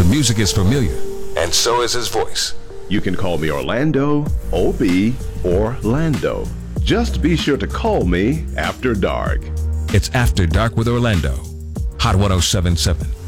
The music is familiar, and so is his voice. You can call me Orlando, OB, or Lando. Just be sure to call me after dark. It's After Dark with Orlando. Hot 107.7.